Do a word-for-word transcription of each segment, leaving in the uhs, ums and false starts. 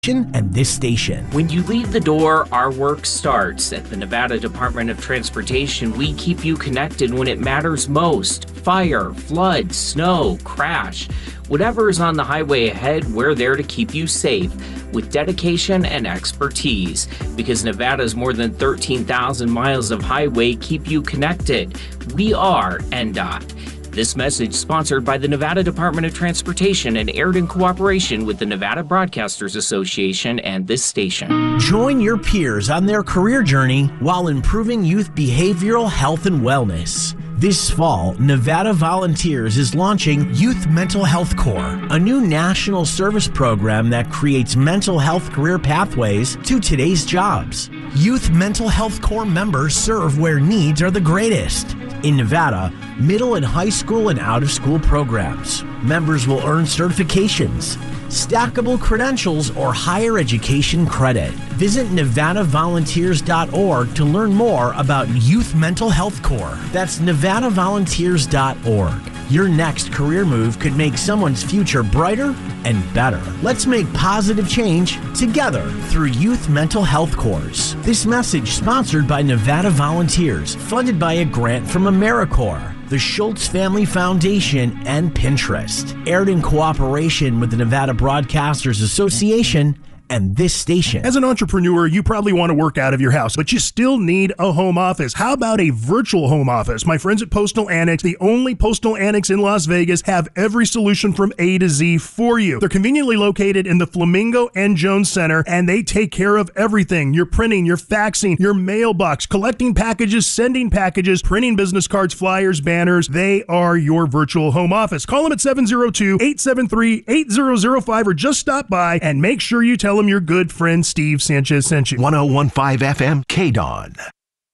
and this station. When you leave the door, our work starts. At the Nevada Department of Transportation, we keep you connected when it matters most. Fire, flood, snow, crash. Whatever is on the highway ahead, we're there to keep you safe with dedication and expertise. Because Nevada's more than thirteen thousand miles of highway keep you connected. We are N D O T. This message sponsored by the Nevada Department of Transportation and aired in cooperation with the Nevada Broadcasters Association and this station. Join your peers on their career journey while improving youth behavioral health and wellness. This fall, Nevada Volunteers is launching Youth Mental Health Corps, a new national service program that creates mental health career pathways to today's jobs. Youth Mental Health Corps members serve where needs are the greatest. In Nevada, middle and high school and out-of-school programs. Members will earn certifications, stackable credentials, or higher education credit. Visit nevada volunteers dot org to learn more about Youth Mental Health Corps. That's nevada volunteers dot org. Your next career move could make someone's future brighter and better. Let's make positive change together through Youth Mental Health Corps. This message sponsored by Nevada Volunteers, funded by a grant from AmeriCorps, the Schultz Family Foundation, and Pinterest. Aired in cooperation with the Nevada Broadcasters Association and this station. As an entrepreneur, you probably want to work out of your house, but you still need a home office. How about a virtual home office? My friends at Postal Annex, the only postal annex in Las Vegas, have every solution from A to Z for you. They're conveniently located in the Flamingo and Jones Center, and they take care of everything. Your printing, your faxing, your mailbox, collecting packages, sending packages, printing business cards, flyers, banners. They are your virtual home office. Call them at seven oh two, eight seven three, eight zero zero five or just stop by and make sure you tell them your good friend Steve Sanchez sent you. one oh one point five F M K D O N.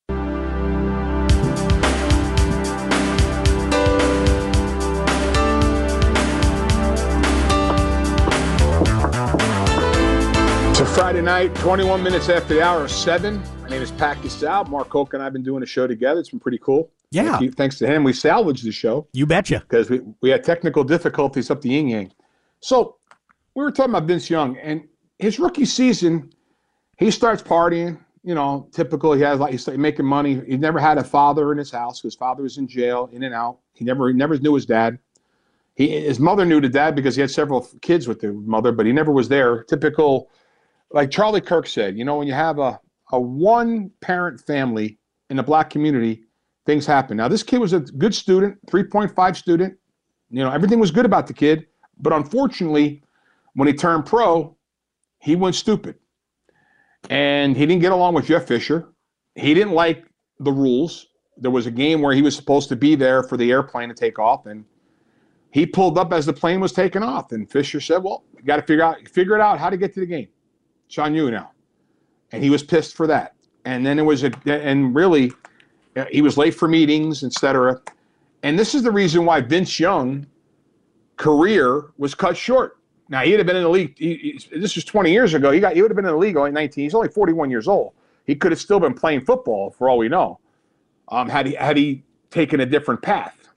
It's a Friday night, twenty-one minutes after the hour of seven. My name is Pat Gasal. Mark Hoke and I have been doing a show together. It's been pretty cool. Yeah. Thank you. Thanks to him, we salvaged the show. You betcha. Because we, we had technical difficulties up the yin-yang. So we were talking about Vince Young, and his rookie season, he starts partying, you know, typical. He has like, he's making money. He never had a father in his house. His father was in jail, in and out. He never, he never knew his dad. He, his mother knew the dad because he had several kids with the mother, but he never was there. Typical, like Charlie Kirk said, you know, when you have a, a one-parent family in the black community, things happen. Now, this kid was a good student, three point five student. You know, everything was good about the kid, but unfortunately, when he turned pro, he went stupid, and he didn't get along with Jeff Fisher. He didn't like the rules. There was a game where he was supposed to be there for the airplane to take off, and he pulled up as the plane was taking off. And Fisher said, well, you got to figure out, figure it out how to get to the game. It's on you now. And he was pissed for that. And then it was, a, and really, he was late for meetings, et cetera. And this is the reason why Vince Young's career was cut short. Now, he'd have been in the league. He, he, this was twenty years ago. He got. He would have been in the league only nineteen. He's only forty-one years old. He could have still been playing football for all we know, um, had he had he taken a different path.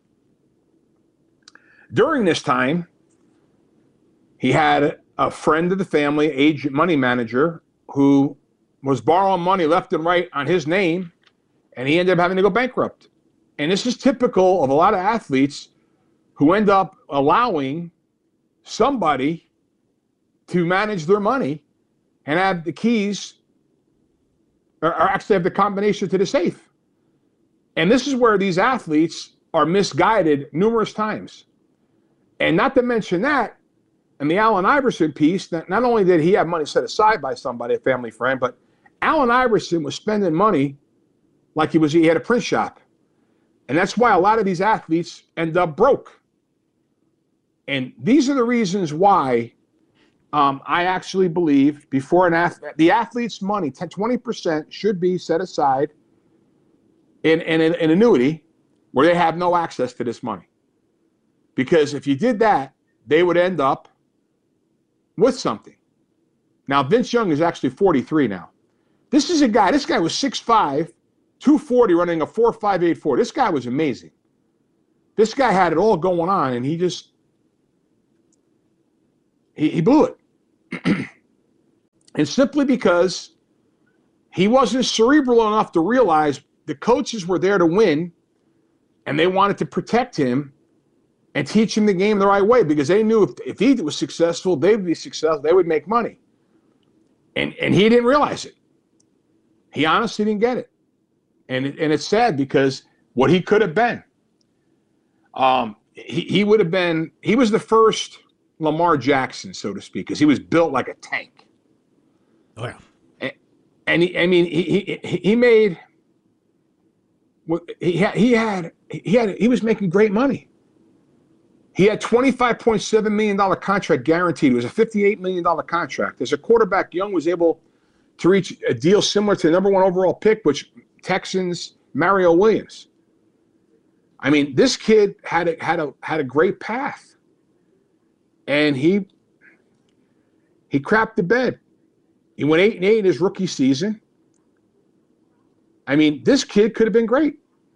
During this time, he had a friend of the family, agent, money manager, who was borrowing money left and right on his name, and he ended up having to go bankrupt. And this is typical of a lot of athletes who end up allowing somebody to manage their money and have the keys, or, or actually have the combination to the safe. And this is where these athletes are misguided numerous times. And not to mention that, in the Allen Iverson piece, that not only did he have money set aside by somebody, a family friend, but Allen Iverson was spending money like he was he had a print shop. And that's why a lot of these athletes end up broke. And these are the reasons why um, I actually believe before an athlete, the athlete's money, ten, twenty percent should be set aside in, in an in annuity where they have no access to this money. Because if you did that, they would end up with something. Now, Vince Young is actually forty-three now. This is a guy, this guy was six five, two forty, running a four five eight four. This guy was amazing. This guy had it all going on, and he just, he, he blew it. And simply because he wasn't cerebral enough to realize the coaches were there to win, and they wanted to protect him and teach him the game the right way, because they knew if, if he was successful, they would be successful, they would make money. And and he didn't realize it. He honestly didn't get it. And, it, and it's sad, because what he could have been, um, he, he would have been, he was the first Lamar Jackson, so to speak, because he was built like a tank. Oh, yeah. And, and he, I mean, he, he, he made, he had, he had, he had, he was making great money. He had twenty-five point seven million dollars contract guaranteed. It was a fifty-eight million dollars contract. As a quarterback, Young was able to reach a deal similar to the number one overall pick, which Texans, Mario Williams. I mean, this kid had a, had a, had a great path. And he, he crapped the bed. He went eight and eight in his rookie season. I mean, this kid could have been great.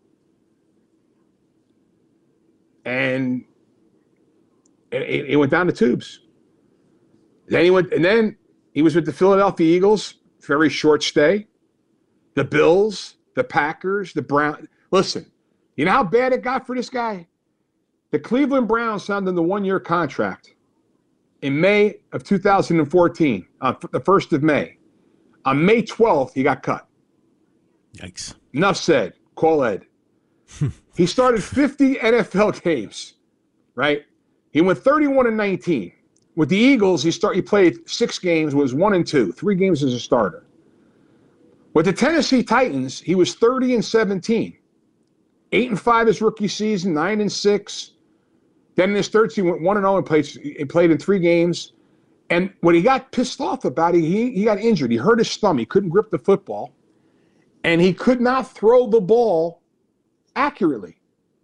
And it, it went down the tubes. Then he went, and then he was with the Philadelphia Eagles, very short stay. The Bills, the Packers, the Browns. Listen, you know how bad it got for this guy? The Cleveland Browns signed him the one-year contract in May of two thousand fourteen, uh, the first of May. On May twelfth, he got cut. Yikes. Enough said. Call Ed. He started fifty N F L games, right? He went thirty-one and nineteen. With the Eagles, he start he played six games, was one and two, three games as a starter. With the Tennessee Titans, he was thirty and seventeen. Eight and five his rookie season, nine and six. Then in his third season, he went one and zero and played. He played in three games. And what he got pissed off about, he he got injured. He hurt his thumb. He couldn't grip the football, and he could not throw the ball accurately.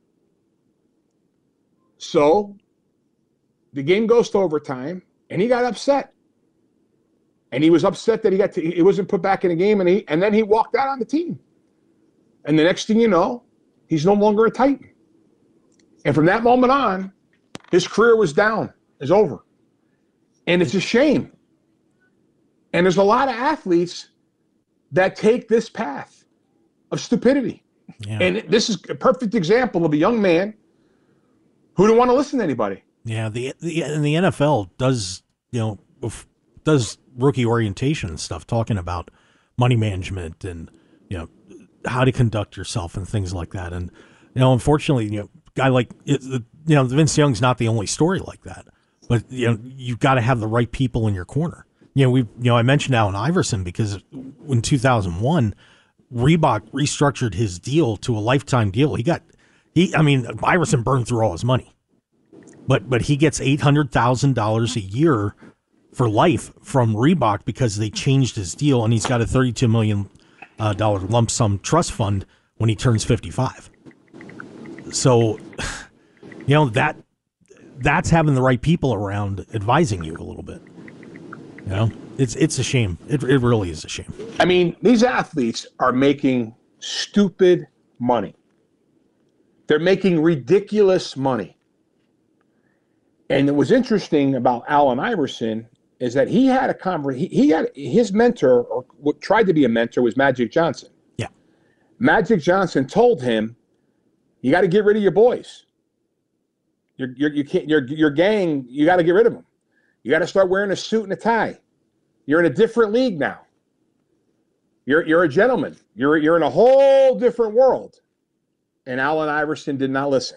So the game goes to overtime, and he got upset. And he was upset that he got to, he wasn't put back in the game, and he and then he walked out on the team. And the next thing you know, he's no longer a Titan. And from that moment on, his career was down, is over. And it's a shame. And there's a lot of athletes that take this path of stupidity. Yeah. And this is a perfect example of a young man who didn't want to listen to anybody. Yeah, the, the and the N F L does, you know, does rookie orientation and stuff, talking about money management and, you know, how to conduct yourself and things like that. And, you know, unfortunately, you know, guy like, you know, Vince Young's not the only story like that. But, you know, you've got to have the right people in your corner. You know, we, you know, I mentioned Allen Iverson because in two thousand one, Reebok restructured his deal to a lifetime deal. He got, he, I mean, Iverson burned through all his money, but but he gets eight hundred thousand dollars a year for life from Reebok because they changed his deal, and he's got a thirty-two million dollars uh, lump sum trust fund when he turns fifty-five. So, you know, that that's having the right people around advising you a little bit. You know, it's it's a shame. It it really is a shame. I mean, these athletes are making stupid money. They're making ridiculous money. And what was interesting about Allen Iverson is that he had a conversation. He, he had his mentor, or what tried to be a mentor, was Magic Johnson. Yeah. Magic Johnson told him, "You got to get rid of your boys. Your your you can't your your gang. You got to get rid of them. You got to start wearing a suit and a tie. You're in a different league now. You're you're a gentleman. You're you're in a whole different world." And Allen Iverson did not listen.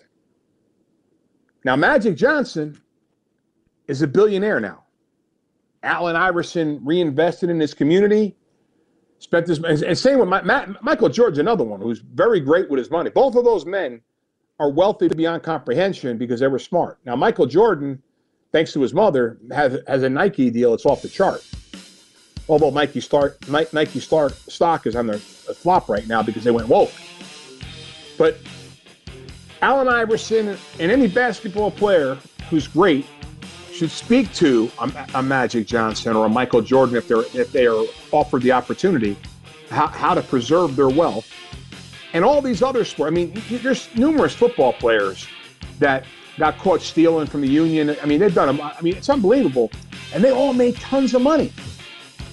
Now, Magic Johnson is a billionaire now. Allen Iverson reinvested in his community, spent this, and same with my, Matt, Michael Jordan, another one who's very great with his money. Both of those men are wealthy beyond comprehension because they were smart. Now, Michael Jordan, thanks to his mother, has, has a Nike deal that's off the chart. Although Nike, start, Nike start, stock is on their flop right now because they went woke. But Allen Iverson and any basketball player who's great should speak to a, a Magic Johnson or a Michael Jordan if they're if they are offered the opportunity, how, how to preserve their wealth. And all these other sports. I mean, there's numerous football players that got caught stealing from the union. I mean, they've done them. I mean, it's unbelievable. And they all made tons of money.